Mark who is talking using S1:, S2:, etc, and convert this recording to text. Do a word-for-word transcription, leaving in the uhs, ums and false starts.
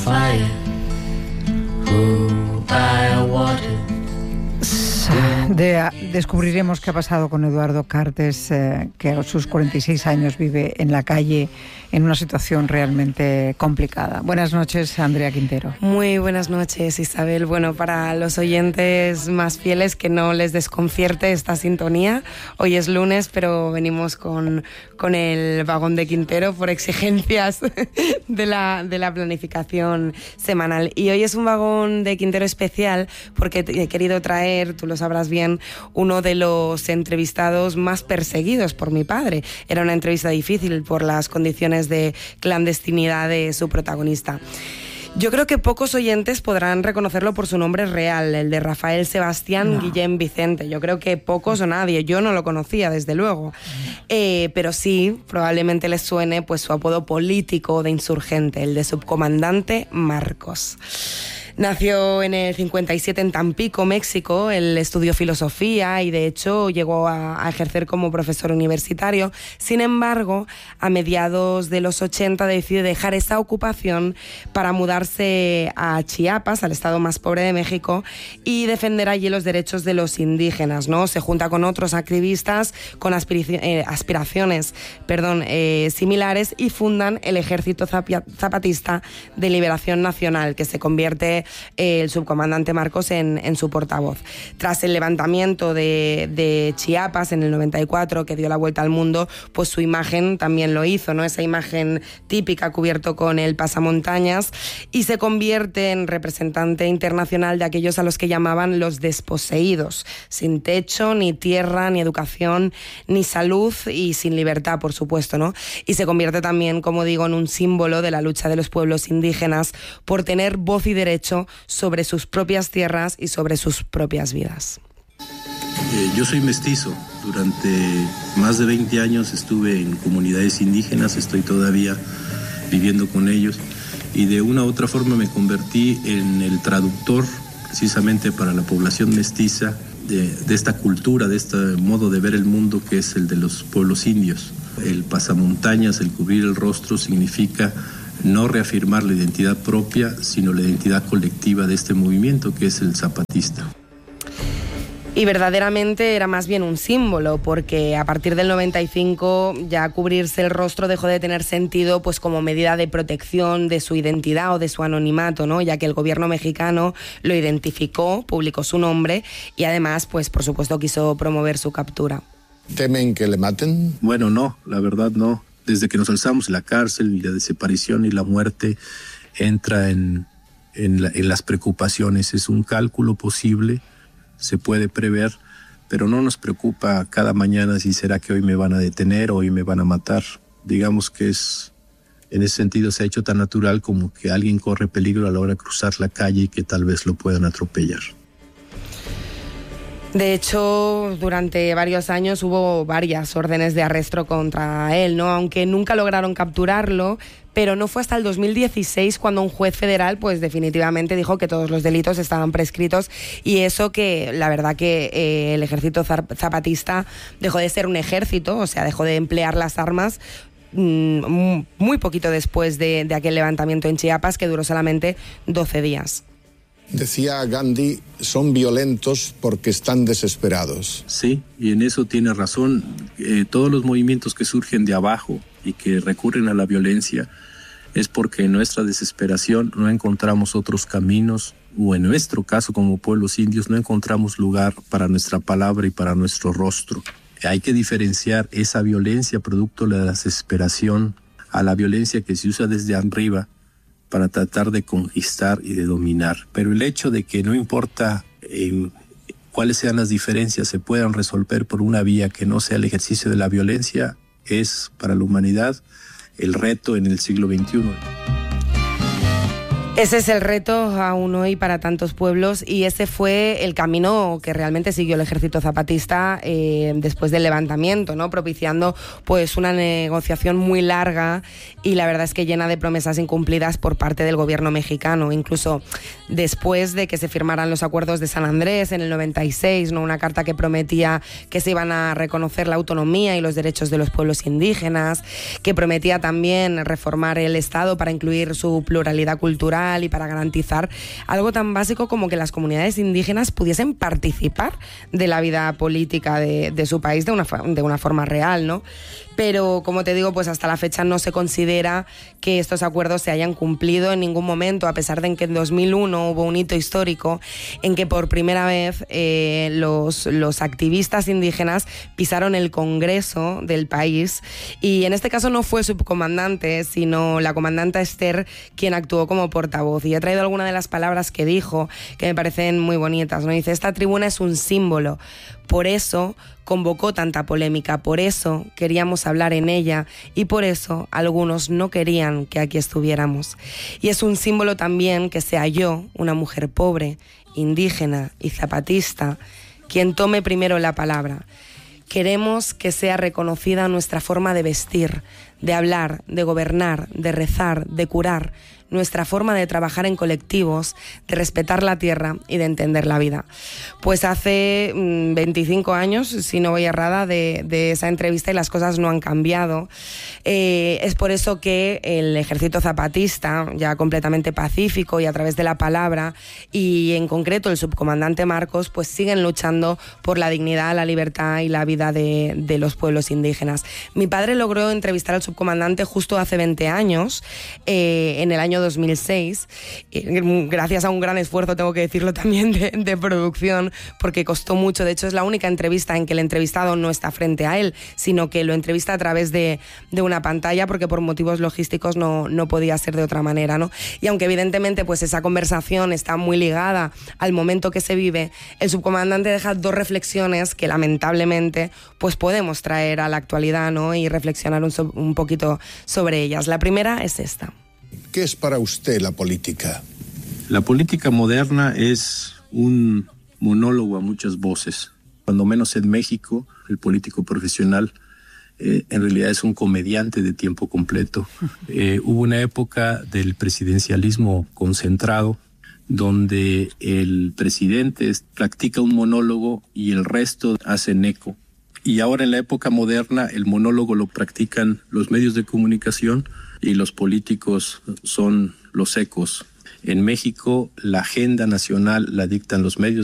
S1: Fire, who by water.
S2: De, descubriremos qué ha pasado con Eduardo Cartes, eh, que a sus cuarenta y seis años vive en la calle en una situación realmente complicada. Buenas noches, Andrea Quintero.
S3: Muy buenas noches, Isabel. Bueno, para los oyentes más fieles, que no les desconcierte esta sintonía. Hoy es lunes, pero venimos con, con el vagón de Quintero por exigencias de la, de la planificación semanal. Y hoy es un vagón de Quintero especial porque he querido traer, tú lo sabrás bien, uno de los entrevistados más perseguidos por mi padre. Era una entrevista difícil por las condiciones de clandestinidad de su protagonista. Yo creo que pocos oyentes podrán reconocerlo por su nombre real, el de Rafael Sebastián no. Guillén Vicente. Yo creo que pocos o nadie, yo no lo conocía desde luego, eh, pero sí, probablemente les suene pues su apodo político de insurgente, el de subcomandante Marcos. Nació en el cincuenta y siete en Tampico, México. Él estudió filosofía y de hecho llegó a, a ejercer como profesor universitario. Sin embargo, a mediados de los ochenta decide dejar esa ocupación para mudarse a Chiapas, al estado más pobre de México, y defender allí los derechos de los indígenas, ¿no? Se junta con otros activistas con aspiraci- eh, aspiraciones perdón, eh, similares y fundan el Ejército Zapatista de Liberación Nacional, que se convierte el subcomandante Marcos en, en su portavoz. Tras el levantamiento de, de Chiapas en el noventa y cuatro, que dio la vuelta al mundo, pues su imagen también lo hizo, ¿no? Esa imagen típica cubierto con el pasamontañas, y se convierte en representante internacional de aquellos a los que llamaban los desposeídos, sin techo, ni tierra, ni educación, ni salud y sin libertad, por supuesto, ¿no? Y se convierte también, como digo, en un símbolo de la lucha de los pueblos indígenas por tener voz y derecho sobre sus propias tierras y sobre sus propias vidas.
S4: Eh, yo soy mestizo. Durante más de veinte años estuve en comunidades indígenas, estoy todavía viviendo con ellos, y de una u otra forma me convertí en el traductor precisamente para la población mestiza de, de esta cultura, de este modo de ver el mundo que es el de los pueblos indios. El pasamontañas, el cubrir el rostro, significa no reafirmar la identidad propia, sino la identidad colectiva de este movimiento que es el zapatista.
S3: Y verdaderamente era más bien un símbolo, porque a partir del noventa y cinco ya cubrirse el rostro dejó de tener sentido pues como medida de protección de su identidad o de su anonimato, ¿no? Ya que el gobierno mexicano lo identificó, publicó su nombre y además, pues por supuesto, quiso promover su captura.
S5: ¿Temen que le maten?
S4: Bueno, no, la verdad no. Desde que nos alzamos de la cárcel, la desaparición y la muerte entra en, en, la, en las preocupaciones. Es un cálculo posible, se puede prever, pero no nos preocupa cada mañana si será que hoy me van a detener o hoy me van a matar. Digamos que es, en ese sentido se ha hecho tan natural como que alguien corre peligro a la hora de cruzar la calle y que tal vez lo puedan atropellar.
S3: De hecho, durante varios años hubo varias órdenes de arresto contra él, ¿no? Aunque nunca lograron capturarlo, pero no fue hasta el dos mil dieciséis cuando un juez federal pues definitivamente dijo que todos los delitos estaban prescritos, y eso que la verdad que eh, el ejército zapatista dejó de ser un ejército, o sea, dejó de emplear las armas mmm, muy poquito después de, de aquel levantamiento en Chiapas, que duró solamente doce días.
S5: Decía Gandhi, son violentos porque están desesperados.
S4: Sí, y en eso tiene razón. Eh, todos los movimientos que surgen de abajo y que recurren a la violencia es porque en nuestra desesperación no encontramos otros caminos, o en nuestro caso como pueblos indios no encontramos lugar para nuestra palabra y para nuestro rostro. Hay que diferenciar esa violencia producto de la desesperación a la violencia que se usa desde arriba para tratar de conquistar y de dominar. Pero el hecho de que no importa eh, cuáles sean las diferencias, se puedan resolver por una vía que no sea el ejercicio de la violencia, es para la humanidad el reto en el siglo veintiuno.
S3: Ese es el reto aún hoy para tantos pueblos, y ese fue el camino que realmente siguió el ejército zapatista eh, después del levantamiento, ¿no? Propiciando pues una negociación muy larga y la verdad es que llena de promesas incumplidas por parte del gobierno mexicano. Incluso después de que se firmaran los acuerdos de San Andrés en el noventa y seis, ¿no? Una carta que prometía que se iban a reconocer la autonomía y los derechos de los pueblos indígenas, que prometía también reformar el Estado para incluir su pluralidad cultural social y para garantizar algo tan básico como que las comunidades indígenas pudiesen participar de la vida política de, de su país de una, de una forma real, ¿no? Pero, como te digo, pues hasta la fecha no se considera que estos acuerdos se hayan cumplido en ningún momento, a pesar de que en dos mil uno hubo un hito histórico en que por primera vez eh, los, los activistas indígenas pisaron el Congreso del país, y en este caso no fue el subcomandante, sino la comandante Esther quien actuó como portavoz. Y he traído algunas de las palabras que dijo, que me parecen muy bonitas, ¿no? Dice: esta tribuna es un símbolo, por eso convocó tanta polémica, por eso queríamos hablar en ella y por eso algunos no querían que aquí estuviéramos. Y es un símbolo también que sea yo, una mujer pobre, indígena y zapatista, quien tome primero la palabra. Queremos que sea reconocida nuestra forma de vestir, de hablar, de gobernar, de rezar, de curar, nuestra forma de trabajar en colectivos, de respetar la tierra y de entender la vida. Pues hace mmm, veinticinco años, si no voy errada, de, de esa entrevista, y las cosas no han cambiado. Eh, es por eso que el ejército zapatista, ya completamente pacífico y a través de la palabra, y en concreto el subcomandante Marcos, pues siguen luchando por la dignidad, la libertad y la vida de, de los pueblos indígenas. Mi padre logró entrevistar al subcomandante justo hace veinte años, eh, en el año dos mil seis, gracias a un gran esfuerzo, tengo que decirlo también, de, de producción, porque costó mucho. De hecho, es la única entrevista en que el entrevistado no está frente a él, sino que lo entrevista a través de, de una pantalla, porque por motivos logísticos no, no podía ser de otra manera, ¿no? Y aunque evidentemente pues esa conversación está muy ligada al momento que se vive, el subcomandante deja dos reflexiones que lamentablemente pues podemos traer a la actualidad, ¿no? Y reflexionar un, un poquito sobre ellas. La primera es esta.
S5: ¿Qué es para usted la política?
S4: La política moderna es un monólogo a muchas voces. Cuando menos en México, el político profesional eh, en realidad es un comediante de tiempo completo. Eh, hubo una época del presidencialismo concentrado donde el presidente practica un monólogo y el resto hacen eco. Y ahora en la época moderna el monólogo lo practican los medios de comunicación y los políticos son los ecos. En México la agenda nacional la dictan los medios